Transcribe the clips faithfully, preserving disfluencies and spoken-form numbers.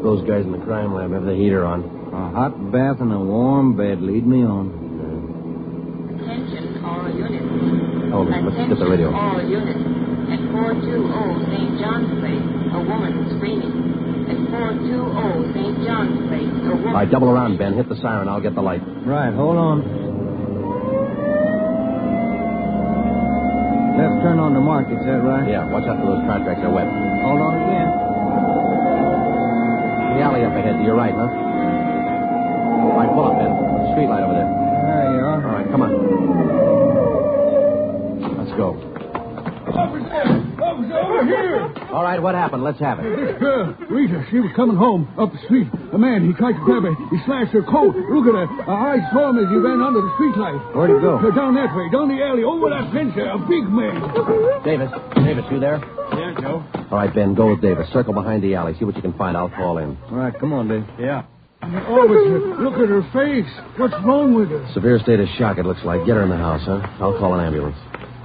those guys in the crime lab have the heater on. A hot bath and a warm bed. Lead me on. Attention, all units. Hold it. Let's get the radio. Attention, all units. At four two zero Saint John's Place, a woman screaming. At four two zero Saint John's Place, a woman... All right, double around, Ben. Hit the siren. I'll get the light. Right, hold on. Left turn on the market, is that right? Yeah, watch out for those car tracks. They're wet. Hold on again. The alley up ahead to your right, huh? All right, pull up, Ben. The street light over there. There you are. All right, come on. Let's go. Officer! Officer, over here! All right, what happened? Let's have it. This girl, Rita, she was coming home up the street. A man, he tried to grab her. He slashed her coat. Look at her. I saw him as he ran under the street light. Where'd he go? Uh, down that way, down the alley, over that fence there. A big man. Davis. Davis, you there? Yeah, Joe. All right, Ben, go with Davis. Circle behind the alley. See what you can find. I'll call in. All right, come on, Dave. Yeah. Officer, look at her face. What's wrong with her? Severe state of shock, it looks like. Get her in the house, huh? I'll call an ambulance.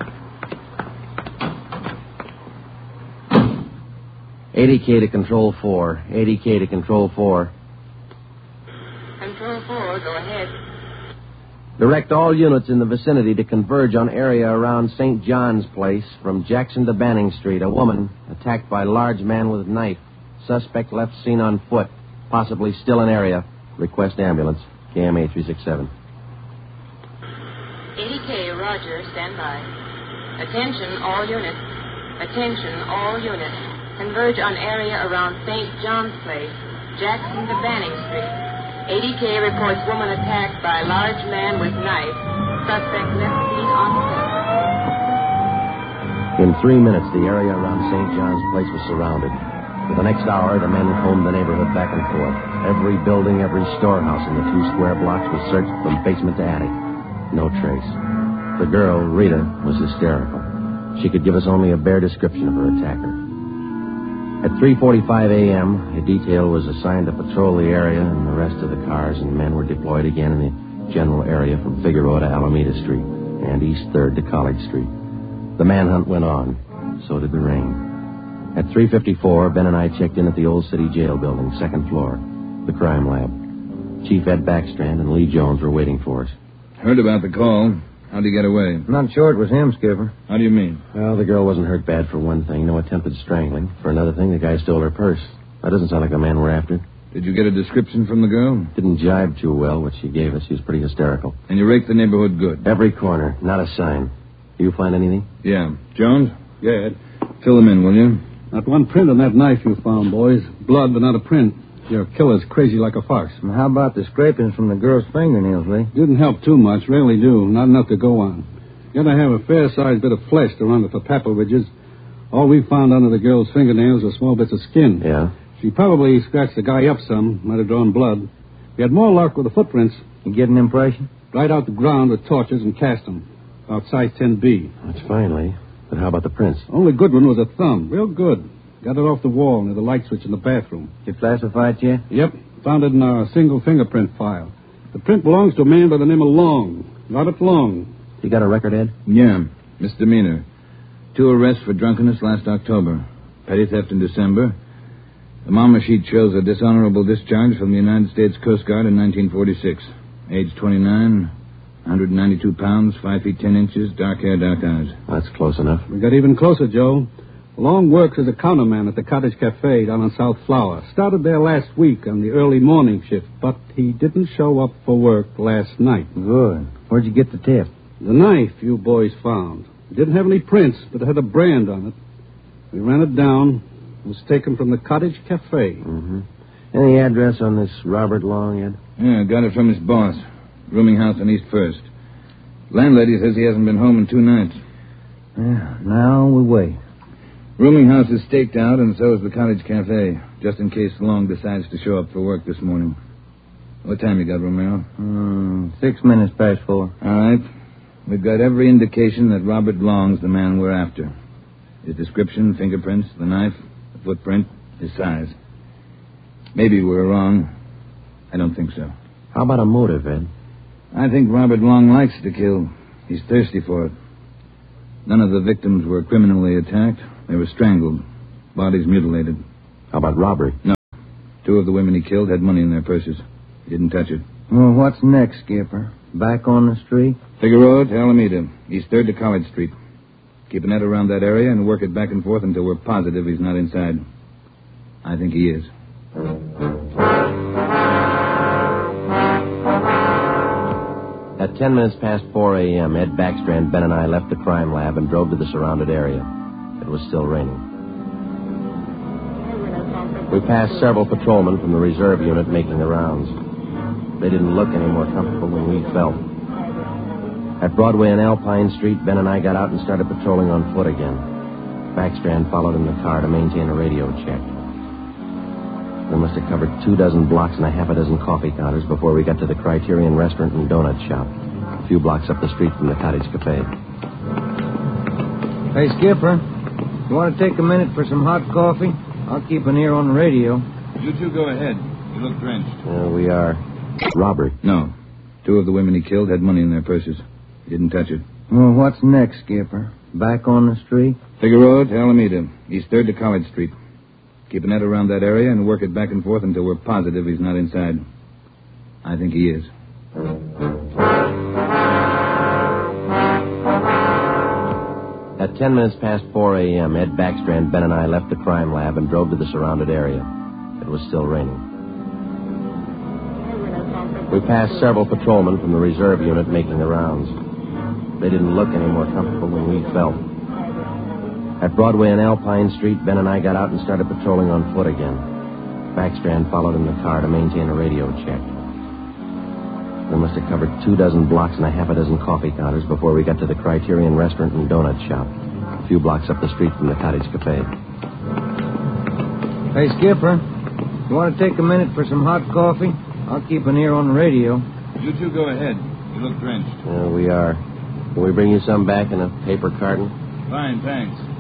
eighty K to Control four. eighty K to Control four. Control four, go ahead. Direct all units in the vicinity to converge on area around Saint John's Place from Jackson to Banning Street. A woman attacked by large man with knife. Suspect left seen on foot. Possibly still in area. Request ambulance. K M A three six seven. eighty K, Roger, stand by. Attention, all units. Attention, all units. Converge on area around Saint John's Place, Jackson to Banning Street. eighty K reports woman attacked by large man with knife. Suspect left seen on foot. In three minutes, the area around Saint John's Place was surrounded. For the next hour, the men combed the neighborhood back and forth. Every building, every storehouse in the two square blocks was searched from basement to attic. No trace. The girl, Rita, was hysterical. She could give us only a bare description of her attacker. At three forty-five a.m., a detail was assigned to patrol the area and the rest of the cars, and men were deployed again in the general area from Figueroa to Alameda Street and East third to College Street. The manhunt went on. So did the rain. At three fifty-four, Ben and I checked in at the Old City Jail building, second floor, the crime lab. Chief Ed Backstrand and Lee Jones were waiting for us. Heard about the call. How'd he get away? Not sure it was him, Skipper. How do you mean? Well, the girl wasn't hurt bad for one thing. No attempted strangling. For another thing, the guy stole her purse. That doesn't sound like the man we're after. Did you get a description from the girl? Didn't jibe too well, what she gave us. She was pretty hysterical. And you raked the neighborhood good? Every corner. Not a sign. You find anything? Yeah. Jones? Yeah, Ed. Fill them in, will you? Not one print on that knife you found, boys. Blood, but not a print. Your killer's crazy like a fox. And how about the scrapings from the girl's fingernails, Lee? Didn't help too much. Rarely do. Not enough to go on. Gotta have a fair-sized bit of flesh to run it for papal ridges. All we found under the girl's fingernails were small bits of skin. Yeah? She probably scratched the guy up some. Might have drawn blood. We had more luck with the footprints. You get an impression? Dried out the ground with torches and cast them. About size ten B. That's fine, Lee. But how about the prints? Only good one was a thumb. Real good. Got it off the wall near the light switch in the bathroom. You classified it yet? Yep. Found it in our single fingerprint file. The print belongs to a man by the name of Long. Robert Long. You got a record, Ed? Yeah. Misdemeanor. Two arrests for drunkenness last October. Petty theft in December. The mama sheet shows a dishonorable discharge from the United States Coast Guard in nineteen forty-six. Age twenty-nine, one hundred ninety-two pounds, five feet ten inches, dark hair, dark eyes. That's close enough. We got even closer, Joe. Long works as a counterman at the Cottage Cafe down on South Flower. Started there last week on the early morning shift, but he didn't show up for work last night. Good. Where'd you get the tip? The knife you boys found. It didn't have any prints, but it had a brand on it. We ran it down. It was taken from the Cottage Cafe. Mm-hmm. Any address on this Robert Long, Ed? Yeah, got it from his boss. Rooming house on East First. Landlady says he hasn't been home in two nights. Yeah, now we wait. Rooming house is staked out, and so is the Cottage Cafe, just in case Long decides to show up for work this morning. What time you got, Romero? Mm, six minutes past four. All right. We've got every indication that Robert Long's the man we're after. His description, fingerprints, the knife, the footprint, his size. Maybe we're wrong. I don't think so. How about a motive, Ed? I think Robert Long likes to kill. He's thirsty for it. None of the victims were criminally attacked. They were strangled. Bodies mutilated. How about robbery? No. Two of the women he killed had money in their purses. He didn't touch it. Well, what's next, Skipper? Back on the street? Figueroa to Alameda, East third to College Street. Keep a net around that area and work it back and forth until we're positive he's not inside. I think he is. At ten minutes past four a.m., Ed Backstrand, Ben, and I left the crime lab and drove to the surrounded area. It was still raining. We passed several patrolmen from the reserve unit making the rounds. They didn't look any more comfortable than we felt. At Broadway and Alpine Street, Ben and I got out and started patrolling on foot again. Backstrand followed in the car to maintain a radio check. We must have covered two dozen blocks and a half a dozen coffee counters before we got to the Criterion Restaurant and Donut Shop, a few blocks up the street from the Cottage Cafe. Hey, Skipper, you want to take a minute for some hot coffee? I'll keep an ear on the radio. You two go ahead. You look drenched. Uh, we are. Robbery. No. Two of the women he killed had money in their purses. He didn't touch it. Well, what's next, Skipper? Back on the street? Figueroa to Alameda, East third to College Street. Keep a net around that area and work it back and forth until we're positive he's not inside. I think he is. At ten minutes past four a.m., Ed Backstrand, Ben, and I left the crime lab and drove to the surrounded area. It was still raining. We passed several patrolmen from the reserve unit making the rounds. They didn't look any more comfortable than we felt. At Broadway and Alpine Street, Ben and I got out and started patrolling on foot again. Backstrand followed in the car to maintain a radio check. We must have covered two dozen blocks and a half a dozen coffee counters before we got to the Criterion Restaurant and Donut Shop, a few blocks up the street from the Cottage Cafe. Hey, Skipper, you want to take a minute for some hot coffee? I'll keep an ear on the radio. You two go ahead. You look drenched. Uh, we are. Can we bring you some back in a paper carton? Fine, thanks.